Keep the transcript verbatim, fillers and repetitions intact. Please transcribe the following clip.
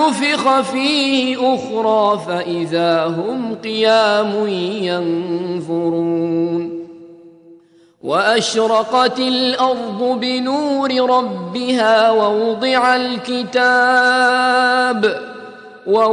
ونفخ فيه أخرى فإذا هم قيام ينظرون وأشرقت الأرض بنور ربها ووضع الكتاب